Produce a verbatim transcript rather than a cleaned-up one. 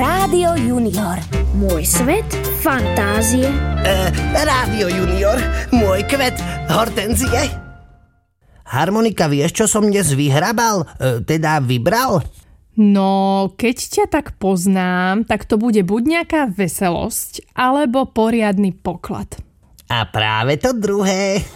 Rádio Junior. Môj svet fantázie. E, Rádio Junior. Môj kvet hortenzie. Harmonika, vieš, čo som dnes vyhrabal? E, teda vybral? No, keď ťa tak poznám, tak to bude buď nejaká veselosť, alebo poriadny poklad. A práve to druhé.